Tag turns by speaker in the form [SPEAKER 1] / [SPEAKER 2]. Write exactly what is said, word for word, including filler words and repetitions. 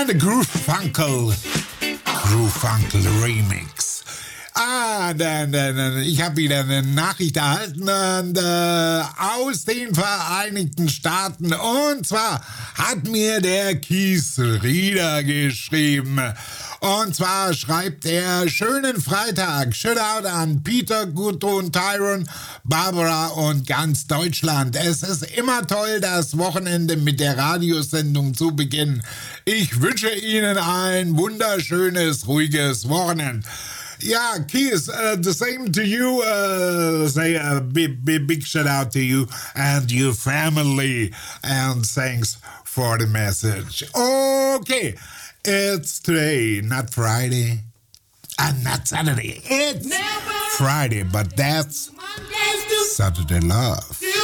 [SPEAKER 1] the Groove Funkel, Groove Funkel Remix. Ah, dann, dann, ich habe wieder eine Nachricht erhalten und, äh, aus den Vereinigten Staaten. Und zwar hat mir der Keith Rieder geschrieben. Und zwar schreibt er: Schönen Freitag, Shoutout an Peter, Gudrun, Tyron, Barbara und ganz Deutschland. Es ist immer toll, das Wochenende mit der Radiosendung zu beginnen. Ich wünsche Ihnen ein wunderschönes, ruhiges Wochenende. Yeah, Keith, uh, the same to you. Uh, say a big, big, big shout out to you and your family. And thanks for the message. Okay, it's today, not Friday, and not Saturday. It's Never Friday, but that's Saturday Love.